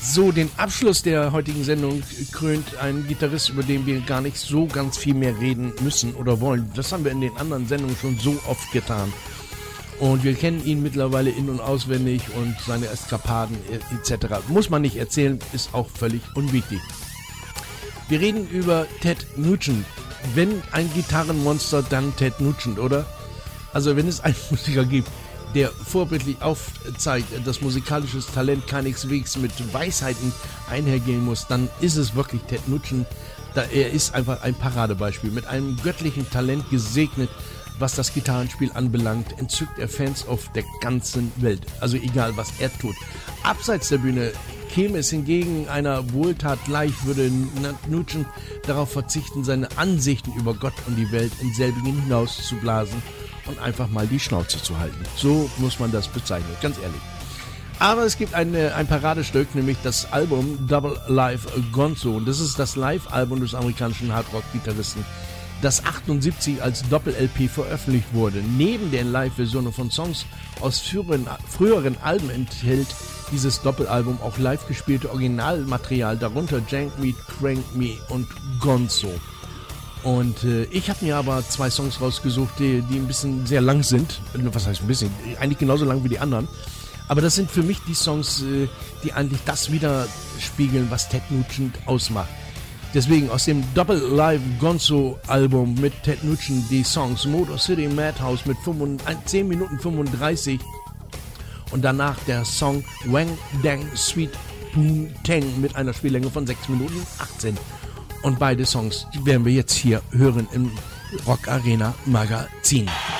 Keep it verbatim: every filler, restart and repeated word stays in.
So, den Abschluss der heutigen Sendung krönt ein Gitarrist, über den wir gar nicht so ganz viel mehr reden müssen oder wollen. Das haben wir in den anderen Sendungen schon so oft getan. Und wir kennen ihn mittlerweile in- und auswendig und seine Eskapaden et cetera. Muss man nicht erzählen, ist auch völlig unwichtig. Wir reden über Ted Nugent. Wenn ein Gitarrenmonster, dann Ted Nugent, oder? Also wenn es einen Musiker gibt, der vorbildlich aufzeigt, dass musikalisches Talent keineswegs mit Weisheiten einhergehen muss, dann ist es wirklich Ted Nugent. Da er ist einfach ein Paradebeispiel. Mit einem göttlichen Talent gesegnet, was das Gitarrenspiel anbelangt, entzückt er Fans auf der ganzen Welt. Also egal, was er tut. Abseits der Bühne käme es hingegen einer Wohltat gleich, würde Nugent darauf verzichten, seine Ansichten über Gott und die Welt in selbigen hinaus zu blasen und einfach mal die Schnauze zu halten. So muss man das bezeichnen, ganz ehrlich. Aber es gibt eine, ein Paradestück, nämlich das Album Double Live Gonzo. Und das ist das Live-Album des amerikanischen Hardrock-Gitarristen, das achtundsiebzig als Doppel-L P veröffentlicht wurde. Neben den Live-Versionen von Songs aus früheren, früheren Alben enthält dieses Doppelalbum auch live gespielte Originalmaterial, darunter Jank Me, Crank Me und Gonzo. Und äh, ich habe mir aber zwei Songs rausgesucht, die, die ein bisschen sehr lang sind. Was heißt ein bisschen? Eigentlich genauso lang wie die anderen. Aber das sind für mich die Songs, äh, die eigentlich das widerspiegeln, was Ted Nugent ausmacht. Deswegen aus dem Double Live Gonzo Album mit Ted Nugent die Songs Motor City Madhouse mit zehn Minuten fünfunddreißig und danach der Song Wang Dang Sweet Boom Tang mit einer Spiellänge von sechs Minuten achtzehn. Und beide Songs, die werden wir jetzt hier hören im Rock Arena Magazin.